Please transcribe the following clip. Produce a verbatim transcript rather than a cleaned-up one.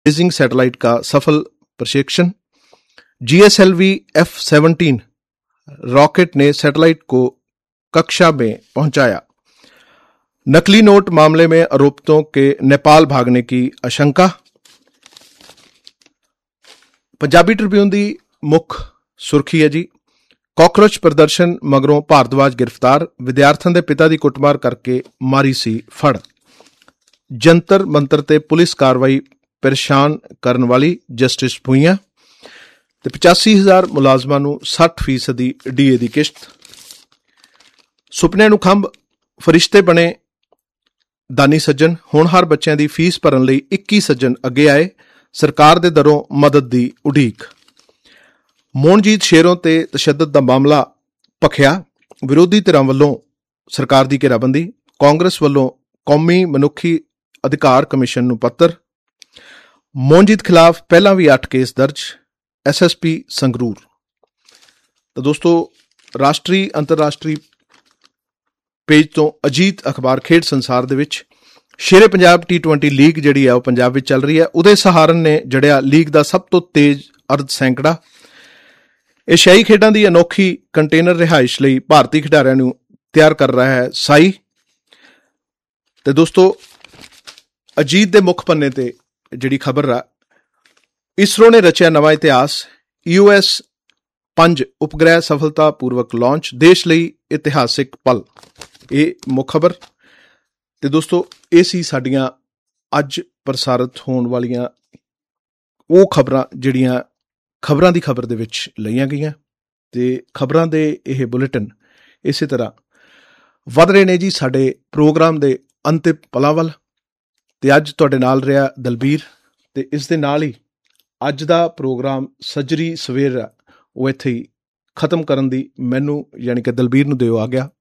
Beijing satellite का सफल प्रक्षेपण। जीएसएलवी एफ सेवनटीन रॉकेट ने सैटेलाइट को कक्षा में पहुंचाया। नकली नोट मामले में आरोपितों के नेपाल भागने की आशंका। पंजाबी ट्रिब्यून की मुख्य सुर्खी है जी, कॉकरोच प्रदर्शन मगरों भारद्वाज गिरफ्तार, विद्यार्थियों के पिता की कुटमार करके मारी सी फड़। जंतर मंतर ते पुलिस कार्रवाई परेशान करने वाली, जस्टिस भुईया। ते पचासी हज़ार मुलाजमां नूं सठ फीसदी डीए की किश्त। सुपने नूं खंभ, फरिश्ते बने दानी सज्जन, होनहार बच्चों की फीस भरन लई इक्की सज्जन अगे आए, सरकार दे दरों मदद की उड़ीक। मोहनजीत शेरों ते तशद्दद का मामला भखिया, विरोधी धिरां वल्लों सरकार की घेराबंदी, कांग्रेस वल्लों कौमी मनुखी अधिकार कमिशन नूं पत्र। मोहनजीत खिलाफ पहला भी अठ केस दर्ज, एस एस पी संगरूर। तो दोस्तों, राष्ट्रीय अंतरराष्ट्रीय पेज तो अजीत अखबार खेड संसार दे विच शेरे पंजाब टी ट्वेंटी लीग जिहड़ी है वह पंजाब विच चल रही है। उदय सहारन ने जड़िया लीग का सब तो तेज अर्ध सैंकड़ा। एशियाई खेडां की अनोखी कंटेनर रिहाइश लई भारतीय खिडारियों नूं तैयार कर रहा है साई। तो दोस्तों, अजीत के मुख पन्ने ते जिहड़ी खबर है, इसरो ने रचिया नवा इतिहास, ईओएस पंज उपग्रह सफलतापूर्वक लॉन्च, देश लई इतिहासिक पल। ये मुख खबर। तो दोस्तों, ये सी साडियां अज प्रसारित होने वालियां वो खबरां जिहड़ियां खबरां दी खबर दे विच लईआं गईआं। ते खबरां दे यह बुलेटिन इसे तरह वध रहे ने जी साडे प्रोग्राम दे अंतिम पलां वल। ते अज तुहाडे नाल रहा दलबीर, ते इस दे नाल ही अज दा प्रोग्राम सजरी सवेर वो इत्थे ही खत्म करन दी मैनू यानी कि दलबीर नूं दिओ आ गया।